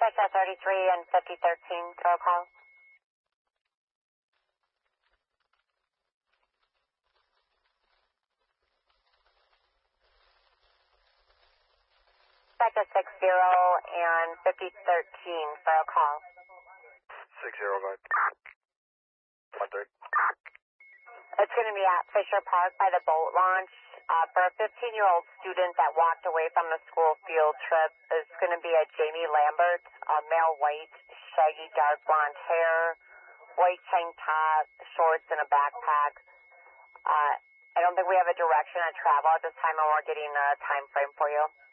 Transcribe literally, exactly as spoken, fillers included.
Sector thirty-three and fifty thirteen, throw call. Sector six zero and fifty thirteen, throw call. Six zero, go ahead. One third. It's going to be at Fisher Park by the boat launch. Uh, for a fifteen-year-old student that walked away from the school field trip, is going to be a Jamie Lambert, a male white, shaggy dark blonde hair, white tank top, shorts, and a backpack. Uh, I don't think we have a direction of travel at this time, and we're getting a time frame for you.